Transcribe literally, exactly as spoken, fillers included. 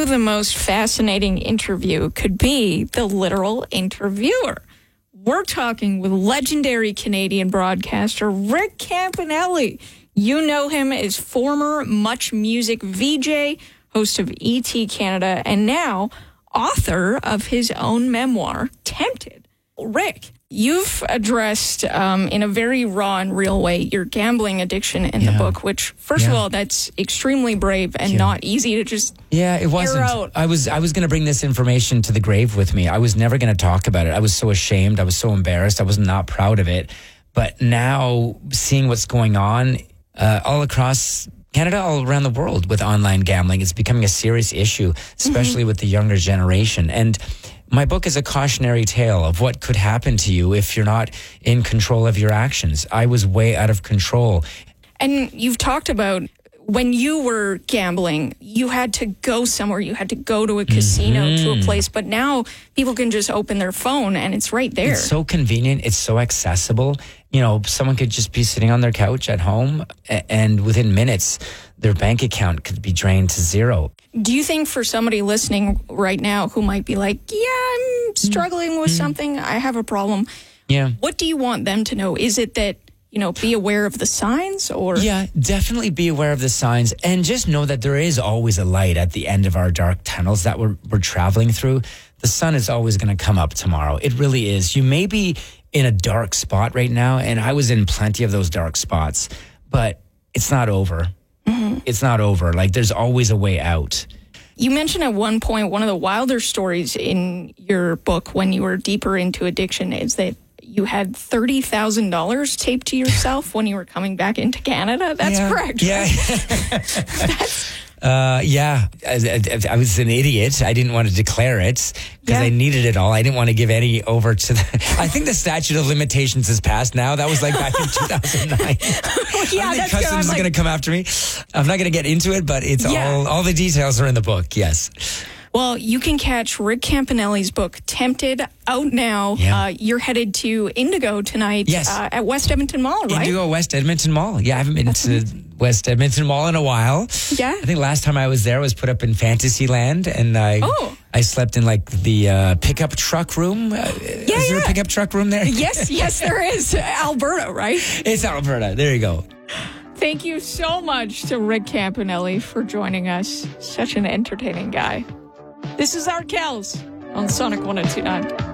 knew the most fascinating interview could be the literal interviewer. We're talking with legendary Canadian broadcaster Rick Campanelli. You know him as former Much Music V J, host of E T Canada, and now author of his own memoir, Tempted. Rick, you've addressed um, in a very raw and real way your gambling addiction in yeah. the book, which, first yeah. of all, that's extremely brave and yeah. not easy to just Yeah, it wasn't. out. I was I was going to bring this information to the grave with me. I was never going to talk about it. I was so ashamed. I was so embarrassed. I was not proud of it. But now, seeing what's going on uh, all across Canada, all around the world with online gambling, it's becoming a serious issue, especially mm-hmm. with the younger generation. And my book is a cautionary tale of what could happen to you if you're not in control of your actions. I was way out of control. And you've talked about when you were gambling, you had to go somewhere. You had to go to a casino, mm-hmm. to a place. But now people can just open their phone and it's right there. It's so convenient. It's so accessible. You know, someone could just be sitting on their couch at home and within minutes, their bank account could be drained to zero. Do you think for somebody listening right now who might be like, yeah, I'm struggling with mm-hmm. something, I have a problem. Yeah. What do you want them to know? Is it that, you know, be aware of the signs or? Yeah, definitely be aware of the signs and just know that there is always a light at the end of our dark tunnels that we're, we're traveling through. The sun is always going to come up tomorrow. It really is. You may be in a dark spot right now, and I was in plenty of those dark spots, but it's not over. Mm-hmm. It's not over. Like, there's always a way out. You mentioned at one point, one of the wilder stories in your book when you were deeper into addiction is that you had thirty thousand dollars taped to yourself when you were coming back into Canada. That's yeah. correct. Yeah. Right? That's... Uh, yeah. I, I, I was an idiot. I didn't want to declare it because yeah. I needed it all. I didn't want to give any over to the... I think the statute of limitations has passed now. That was like back in two thousand nine. Well, yeah, I think that's Customs like... is going to come after me. I'm not going to get into it, but it's yeah. all... All the details are in the book, yes. Well, you can catch Rick Campanelli's book, Tempted, out now. Yeah. Uh, you're headed to Indigo tonight yes. uh, at West Edmonton Mall, right? Indigo West Edmonton Mall. Yeah, I haven't been That's to amazing. West Edmonton Mall in a while. Yeah. I think last time I was there was put up in Fantasyland, and I oh. I slept in like the uh, pickup truck room. Uh, yeah, is yeah. there a pickup truck room there? Yes, yes, there is. Alberta, right? It's Alberta. There you go. Thank you so much to Rick Campanelli for joining us. Such an entertaining guy. This is Art Kells on Sonic one oh two point nine.